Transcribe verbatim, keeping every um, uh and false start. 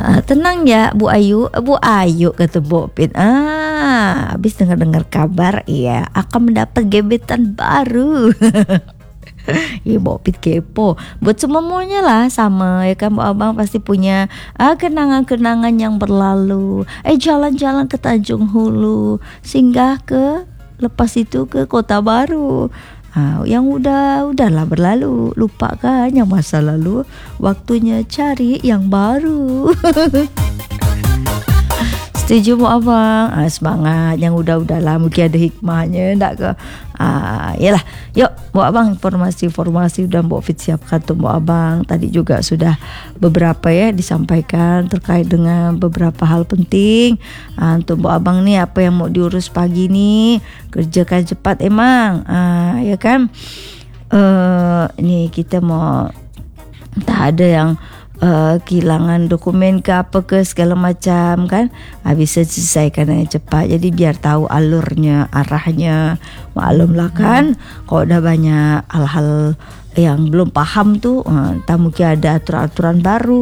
Ah, tenang ya Bu Ayu, Bu Ayu kata Bopit. Ah, habis dengar-dengar kabar ya akan mendapat gebetan baru. Ya Bopit kepo. Buat semuanya lah sama ya kan Bu Abang pasti punya ah, kenangan-kenangan yang berlalu. Eh jalan-jalan ke Tanjung Hulu, singgah ke lepas itu ke Kota Baru. Ah, yang udah udahlah berlalu, lupakan yang masa lalu, waktunya cari yang baru. Setuju Bu Abang. Ah, semangat yang udah-udahlah mungkin ada hikmahnya enggak ke. Ah, yalah. Yuk Bu Abang informasi-informasi udah Bu Fit siapkan tuh Bu Abang. Tadi juga sudah beberapa ya disampaikan terkait dengan beberapa hal penting. Ah, untuk Bu Abang nih apa yang mau diurus pagi nih, kerjakan cepat emang. Ah, ya kan? Uh, ini kita mau tak ada yang Uh, kehilangan dokumen ke apa ke segala macam kan, ha, bisa selesaikan dengan cepat. Jadi biar tahu alurnya, arahnya. Maklumlah kan hmm. kalau dah banyak hal-hal yang belum paham tu, uh, tak mungkin ada aturan-aturan baru.